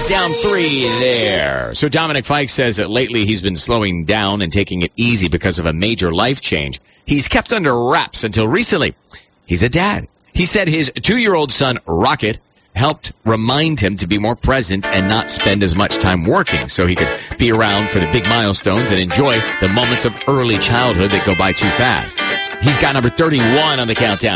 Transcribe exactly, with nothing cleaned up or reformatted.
down three there. So Dominic Fike says that lately he's been slowing down and taking it easy because of a major life change. He's kept under wraps until recently. He's a dad. He said his two-year-old son, Rocket, helped remind him to be more present and not spend as much time working so he could be around for the big milestones and enjoy the moments of early childhood that go by too fast. He's got number thirty-one on the countdown.